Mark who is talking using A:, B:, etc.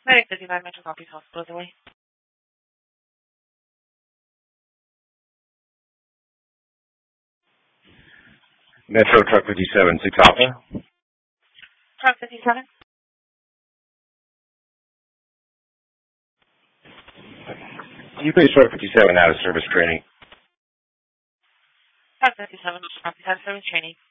A: Medic 55 Metro Copies Hospital, away.
B: Metro Truck 57, 6 Alpha.
A: Truck 57.
B: Can you please Truck 57 out of service training?
A: Truck 57, copy, out of service training.